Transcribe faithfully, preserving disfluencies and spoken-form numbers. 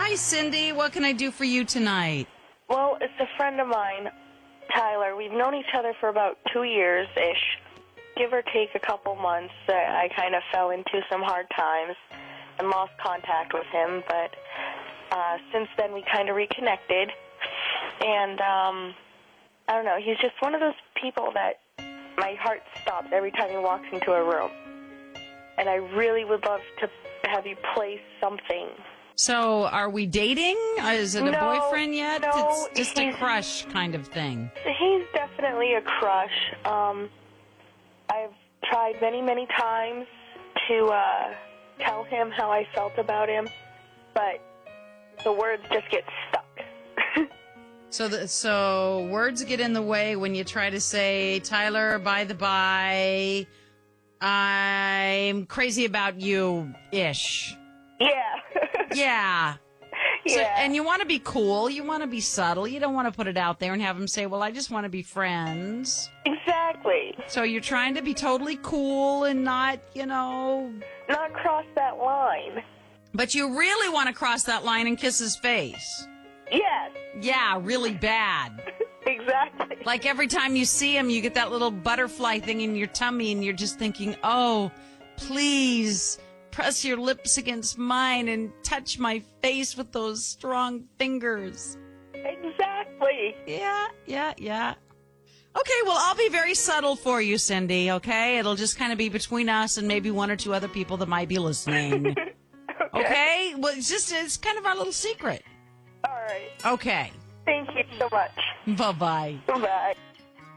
Hi, Cindy. What can I do for you tonight? Well, it's a friend of mine, Tyler. We've known each other for about two years-ish. Give or take a couple months, uh, I kind of fell into some hard times and lost contact with him. But uh, since then, we kind of reconnected. And um, I don't know, he's just one of those people that my heart stops every time he walks into a room. And I really would love to have you play something. So, are we dating? Is it a No, boyfriend yet? no, It's just a he's- crush kind of thing. He's definitely a crush. Um, I've tried many, many times to uh, tell him how I felt about him, but the words just get stuck. So, the, so words get in the way when you try to say, Tyler, by the by, I'm crazy about you-ish. Yeah. Yeah. Yeah. So, and you want to be cool. You want to be subtle. You don't want to put it out there and have him say, well, I just want to be friends. Exactly. So you're trying to be totally cool and not, you know... Not cross that line. But you really want to cross that line and kiss his face. Yes. Yeah, really bad. Exactly. Like every time you see him, you get that little butterfly thing in your tummy and you're just thinking, oh, please press your lips against mine and touch my face with those strong fingers. Exactly. Yeah, yeah, yeah. Okay, well, I'll be very subtle for you, Cindy, okay? It'll just kind of be between us and maybe one or two other people that might be listening. Okay. Okay? Well, it's just, it's kind of our little secret. All right. Okay. Thank you so much. Bye-bye. Bye.